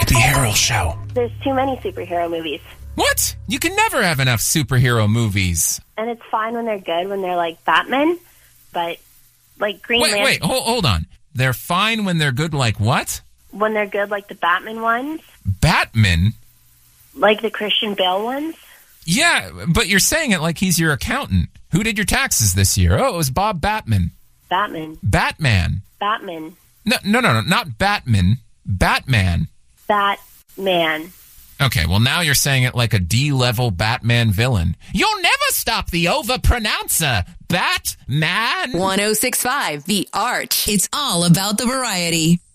Opie Harrell Show. There's too many superhero movies. What? You can never have enough superhero movies. And it's fine when they're good, when they're like Batman, but like Green Lantern. Wait, hold on. They're fine when they're good like what? When they're good like the Batman ones. Batman? Like the Christian Bale ones. Yeah, but you're saying it like he's your accountant. Who did your taxes this year? Oh, it was Bob Batman. Batman. Batman. Batman. No, not Batman. Batman. Batman. Okay, well now you're saying it like a D-level Batman villain. You'll never stop the over-pronouncer. Batman. 106.5 The Arch. It's all about the variety.